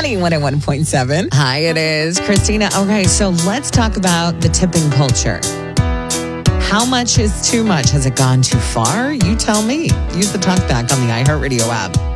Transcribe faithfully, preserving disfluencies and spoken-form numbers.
morning, one oh one point seven. Hi, it is Christina. Okay, so let's talk about the tipping culture. How much is too much? Has it gone too far? You tell me. Use the talkback on the iHeartRadio app.